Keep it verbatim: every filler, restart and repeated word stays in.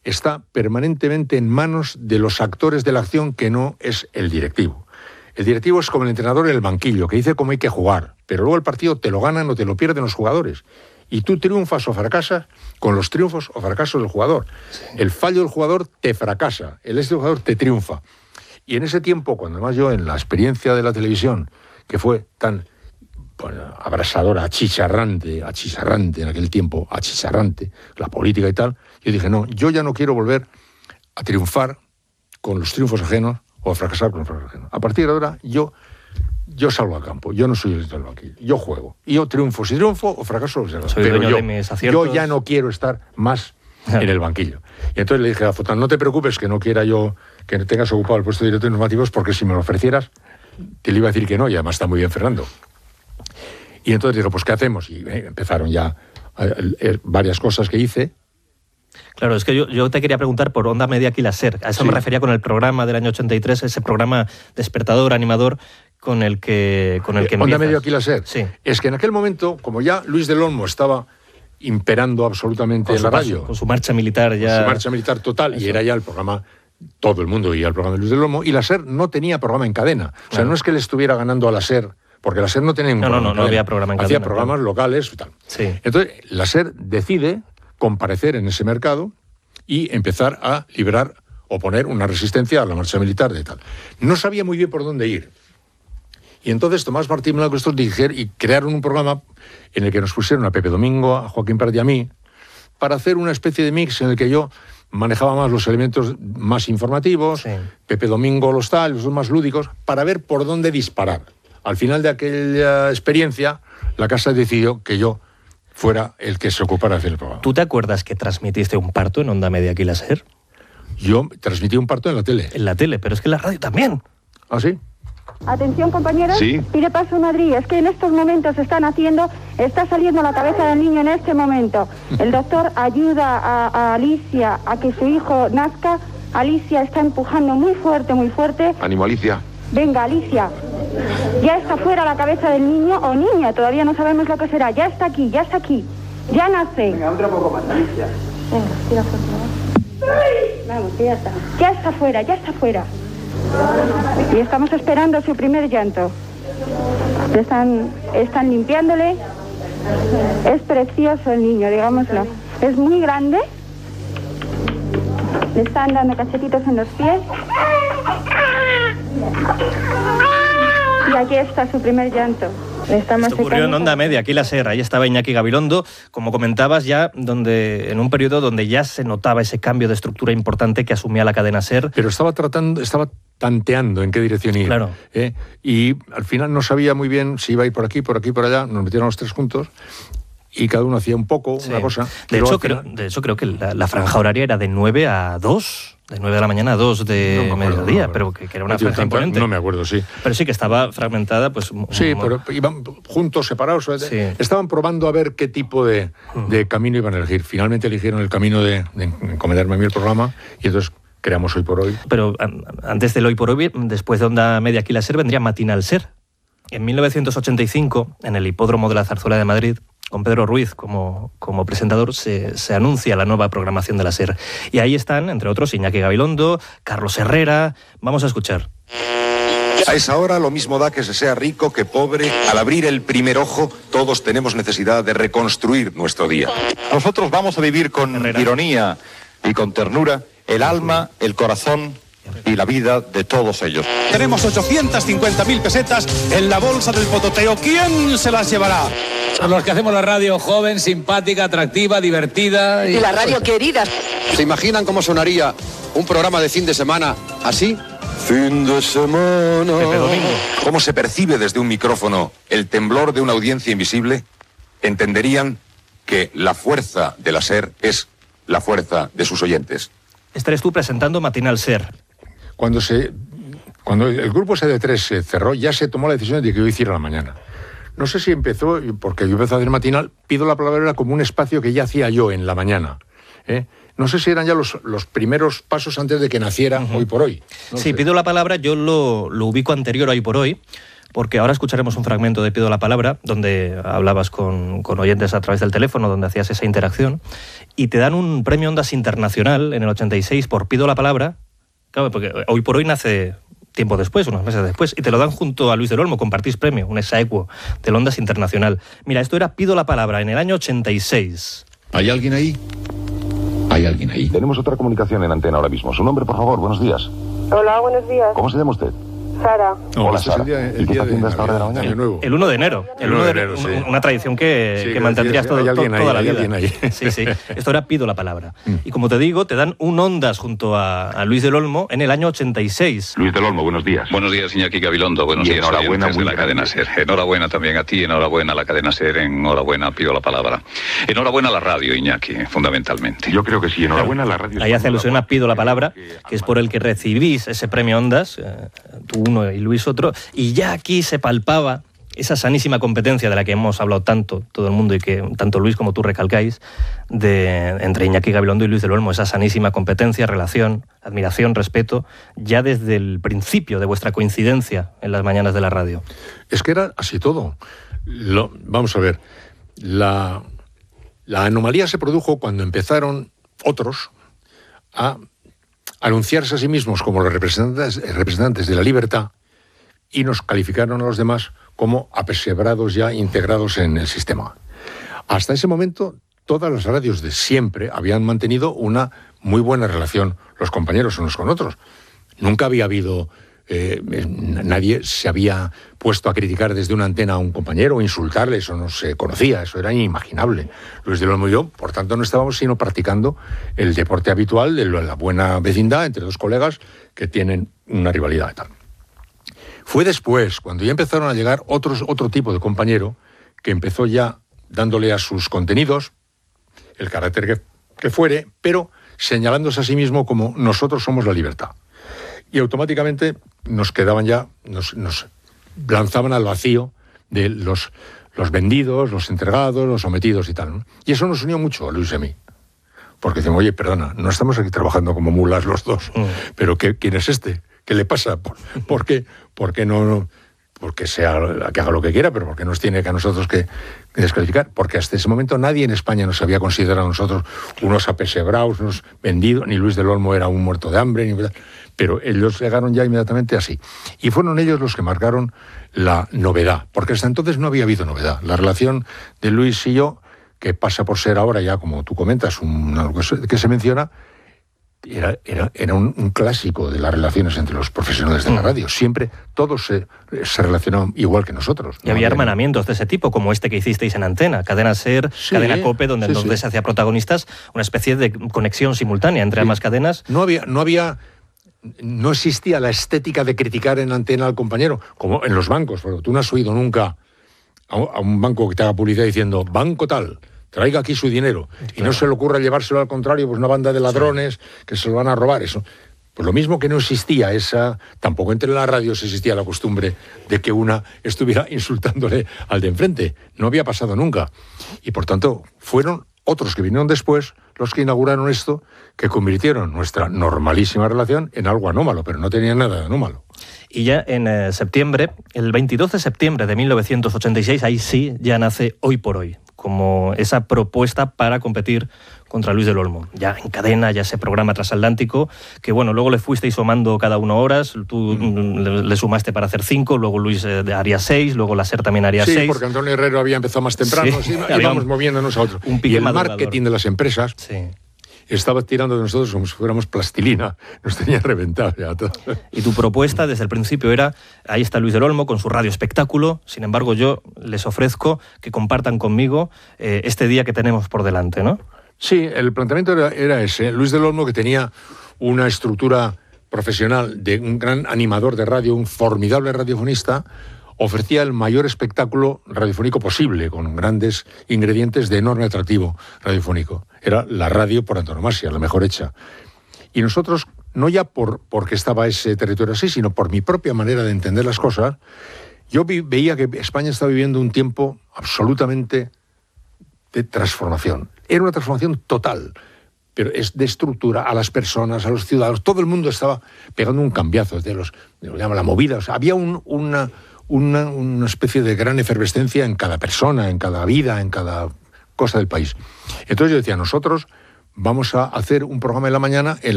está permanentemente en manos de los actores de la acción, que no es el directivo. El directivo es como el entrenador en el banquillo, que dice cómo hay que jugar, pero luego el partido te lo ganan o te lo pierden los jugadores. Y tú triunfas o fracasas con los triunfos o fracasos del jugador. Sí. El fallo del jugador te fracasa, el éxito del jugador te triunfa. Y en ese tiempo, cuando además yo, en la experiencia de la televisión, que fue tan bueno, abrasadora, achicharrante, achicharrante en aquel tiempo, achicharrante, la política y tal, yo dije, no, yo ya no quiero volver a triunfar con los triunfos ajenos o a fracasar con los fracasos ajenos. A partir de ahora, yo... Yo salgo al campo, yo no soy el del banquillo, yo juego. Y yo triunfo, si triunfo o fracaso, soy pero dueño yo, de mis aciertos. yo ya no quiero estar más en el banquillo. Y entonces le dije a Fotán, no te preocupes que no quiera yo que tengas ocupado el puesto de director de informativos, porque si me lo ofrecieras, te le iba a decir que no, y además está muy bien Fernando. Y entonces dije, pues ¿qué hacemos? Y eh, empezaron ya eh, eh, varias cosas que hice. Claro, es que yo, yo te quería preguntar por Onda Media Aquí la SER. A eso sí. me refería con el programa del año ochenta y tres, ese programa despertador, animador, con el que con el que eh, Onda Media Aquí la SER. Sí. Es que en aquel momento, como ya Luis del Olmo estaba imperando absolutamente con en la radio, con su marcha militar ya... Con su marcha militar total, eso. Y era ya el programa... Todo el mundo oía el programa de Luis del Olmo, y la SER no tenía programa en cadena. O sea, claro. no es que le estuviera ganando a la SER, porque la SER no tenía ningún no, programa no, no, no había programa en Hacía cadena. Hacía programas claro. locales y tal. Sí. Entonces, la SER decide comparecer en ese mercado y empezar a liberar o poner una resistencia a la marcha militar de tal. No sabía muy bien por dónde ir. Y entonces Tomás Martín Blanco estos dijeron y crearon un programa en el que nos pusieron a Pepe Domingo, a Joaquín Prat y a mí, para hacer una especie de mix en el que yo manejaba más los elementos más informativos, sí. Pepe Domingo los tal, los más lúdicos, para ver por dónde disparar. Al final de aquella experiencia, la casa decidió que yo fuera el que se ocupara de hacer el programa. ¿Tú te acuerdas que transmitiste un parto en Onda Media Aquí la SER? Yo transmití un parto en la tele. En la tele, pero es que en la radio también. ¿Ah, sí? Atención, compañeros, sí. Pide paso Madrid, es que en estos momentos están haciendo, está saliendo la cabeza del niño en este momento. El doctor ayuda a, a Alicia a que su hijo nazca. Alicia está empujando muy fuerte, muy fuerte. Ánimo, Alicia. Venga, Alicia. Ya está fuera la cabeza del niño o niña, todavía no sabemos lo que será. Ya está aquí, ya está aquí. Ya nace. Venga, otro poco más, Alicia. Venga, tira fuerte. Vamos, ya está. Ya está fuera, ya está fuera. Y estamos esperando su primer llanto. Están, están limpiándole. Es precioso el niño, digámoslo. Es muy grande. Le están dando cachetitos en los pies. Y aquí está su primer llanto. Esto ocurrió en Onda Media, Aquí la SER. Ahí estaba Iñaki Gabilondo, como comentabas ya, donde en un periodo donde ya se notaba ese cambio de estructura importante que asumía la cadena SER. Pero estaba tratando, estaba tanteando en qué dirección ir. Claro. ¿eh? Y al final no sabía muy bien si iba a ir por aquí, por aquí, por allá. Nos metieron los tres juntos y cada uno hacía un poco, sí. una cosa. De hecho, creo, de hecho, creo que la, la franja horaria era de nueve a dos. De nueve de la mañana a dos de no acuerdo, mediodía, no pero que, que era una franja imponente. No me acuerdo, sí. Pero sí que estaba fragmentada, pues... Sí, muy... pero iban juntos, separados. Sí. Estaban probando a ver qué tipo de, de camino iban a elegir. Finalmente eligieron el camino de, de encomendarme a mí el programa y entonces creamos Hoy por Hoy. Pero antes del Hoy por Hoy, después de Onda Media Aquí la SER, vendría Matinal SER. En mil novecientos ochenta y cinco, en el hipódromo de la Zarzuela de Madrid, con Pedro Ruiz como, como presentador, se, se anuncia la nueva programación de la SER. Y ahí están, entre otros, Iñaki Gabilondo, Carlos Herrera. Vamos a escuchar. A esa hora lo mismo da que se sea rico que pobre. Al abrir el primer ojo, todos tenemos necesidad de reconstruir nuestro día. Nosotros vamos a vivir con Herrera. ironía y con ternura el alma, el corazón y la vida de todos ellos. Tenemos ochocientas cincuenta mil pesetas en la bolsa del pototeo. ¿Quién se las llevará? Son los que hacemos la radio joven, simpática, atractiva, divertida. Y, y la radio querida. ¿Se imaginan cómo sonaría un programa de fin de semana así? Fin de semana. ¿Cómo se percibe desde un micrófono el temblor de una audiencia invisible? Entenderían que la fuerza de la SER es la fuerza de sus oyentes. Estarás tú presentando Matinal SER. Cuando, se, cuando el grupo ese de tres se cerró, ya se tomó la decisión de que yo hiciera la mañana. No sé si empezó, porque yo empecé a hacer matinal, pido la palabra era como un espacio que ya hacía yo en la mañana. ¿eh? No sé si eran ya los, los primeros pasos antes de que naciera uh-huh. Hoy por Hoy. No sí, sé. Pido la palabra, yo lo, lo ubico anterior a Hoy por Hoy, porque ahora escucharemos un fragmento de Pido la Palabra, donde hablabas con, con oyentes a través del teléfono, donde hacías esa interacción, y te dan un premio Ondas Internacional en el ochenta y seis por Pido la Palabra, claro, porque Hoy por Hoy nace tiempo después, unos meses después, y te lo dan junto a Luis del Olmo, compartís premio, un exaequo del Ondas Internacional. Mira, esto era Pido la Palabra en el año ochenta y seis. ¿Hay alguien ahí? ¿Hay alguien ahí? Tenemos otra comunicación en antena ahora mismo. Su nombre, por favor, buenos días. Hola, buenos días. ¿Cómo se llama usted? Sara. Hola, este Sara. es el día, el ¿Y qué está día haciendo de, a esta hora de la mañana? Año Nuevo. El uno de enero. El uno de enero, sí. Una tradición que, sí, que mantendrías todo, hay alguien toda ahí, la vida. Hay alguien ahí. Sí, sí. Esto era Pido la Palabra. Y como te digo, te dan un Ondas junto a, a Luis del Olmo en el año ochenta y seis. Luis del Olmo, buenos días. Buenos días, Iñaki Gabilondo. Buenos Y días, enhorabuena, oyentes de la muy cadena grande. SER. Enhorabuena también a ti, enhorabuena a la cadena SER, enhorabuena, Pido la Palabra. Enhorabuena a la radio, Iñaki, fundamentalmente. Yo creo que sí, enhorabuena a la radio. Ahí hace alusión a Pido la Palabra, que es por el que recibís ese premio Ondas, eh, tú uno y Luis otro, y ya aquí se palpaba esa sanísima competencia de la que hemos hablado tanto, todo el mundo, y que tanto Luis como tú recalcáis, de, entre Iñaki Gabilondo y Luis del Olmo, esa sanísima competencia, relación, admiración, respeto, ya desde el principio de vuestra coincidencia en las mañanas de la radio. Es que era así todo. Lo, vamos a ver, la, la anomalía se produjo cuando empezaron otros a anunciarse a sí mismos como los representantes, representantes de la libertad, y nos calificaron a los demás como apesebrados ya integrados en el sistema. Hasta ese momento, todas las radios de siempre habían mantenido una muy buena relación, los compañeros unos con otros. Nunca había habido, eh, nadie se había puesto a criticar desde una antena a un compañero o insultarle, eso no se conocía, eso era inimaginable. Luis del Olmo y yo, por tanto, no estábamos sino practicando el deporte habitual de la buena vecindad entre dos colegas que tienen una rivalidad y tal. Fue después, cuando ya empezaron a llegar otros, otro tipo de compañero, que empezó ya dándole a sus contenidos el carácter que, que fuere, pero señalándose a sí mismo como nosotros somos la libertad. Y automáticamente nos quedaban ya, nos, nos lanzaban al vacío de los, los vendidos, los entregados, los sometidos y tal, ¿no? Y eso nos unió mucho a Luis y a mí. Porque decimos, oye, perdona, no estamos aquí trabajando como mulas los dos, mm. pero ¿qué, ¿quién es este? ¿Qué le pasa? ¿Por, por qué? ¿Por qué no, no? Porque sea, que haga lo que quiera, pero porque nos tiene que a nosotros que, que descalificar. Porque hasta ese momento nadie en España nos había considerado a nosotros unos apesebrados, unos vendidos, ni Luis del Olmo era un muerto de hambre, ni, pero ellos llegaron ya inmediatamente así. Y fueron ellos los que marcaron la novedad, porque hasta entonces no había habido novedad. La relación de Luis y yo, que pasa por ser ahora ya, como tú comentas, un, algo que se menciona, Era, era, era un, un clásico de las relaciones entre los profesionales de la radio. Siempre todos se, se relacionaban igual que nosotros. Y ¿no? había hermanamientos de ese tipo, como este que hicisteis en Antena, Cadena SER, sí, Cadena COPE, donde sí, entonces sí. se hacía protagonistas, una especie de conexión simultánea entre sí. ambas cadenas. No había, no había, no existía la estética de criticar en Antena al compañero, como en los bancos, porque tú no has oído nunca a un, a un banco que te haga publicidad diciendo, banco tal, traiga aquí su dinero, claro. y no se le ocurra llevárselo al contrario, pues una banda de ladrones sí. que se lo van a robar, eso. Pues lo mismo que no existía esa, tampoco entre las radios existía la costumbre de que una estuviera insultándole al de enfrente, no había pasado nunca. Y por tanto, fueron otros que vinieron después los que inauguraron esto, que convirtieron nuestra normalísima relación en algo anómalo, pero no tenía nada de anómalo. Y ya en eh, septiembre, el veintidós de septiembre de mil novecientos ochenta y seis, ahí sí ya nace Hoy por Hoy, como esa propuesta para competir contra Luis del Olmo. Ya en cadena, ya ese programa transatlántico, que bueno, luego le fuisteis sumando cada uno horas, tú mm. le, le sumaste para hacer cinco, luego Luis eh, haría seis, luego la SER también haría sí, seis. Sí, porque Antonio Herrero había empezado más temprano, sí, sí, íbamos un, moviéndonos a otro. Un y el marketing de las empresas sí. estaba tirando de nosotros como si fuéramos plastilina, nos tenía reventado ya todo. Y tu propuesta desde el principio era, ahí está Luis del Olmo con su radio espectáculo, sin embargo yo les ofrezco que compartan conmigo eh, este día que tenemos por delante, ¿no? Sí, el planteamiento era, era ese. Luis del Olmo, que tenía una estructura profesional de un gran animador de radio, un formidable radiofonista, ofrecía el mayor espectáculo radiofónico posible, con grandes ingredientes de enorme atractivo radiofónico. Era la radio por antonomasia, la mejor hecha. Y nosotros, no ya por porque estaba ese territorio así, sino por mi propia manera de entender las cosas, yo vi, veía que España estaba viviendo un tiempo absolutamente de transformación. Era una transformación total, pero es de estructura, a las personas, a los ciudadanos. Todo el mundo estaba pegando un cambiazo, de los, de lo que llaman la movida. O sea, había un, una, una, una especie de gran efervescencia en cada persona, en cada vida, en cada cosa del país. Entonces yo decía, nosotros vamos a hacer un programa en la mañana en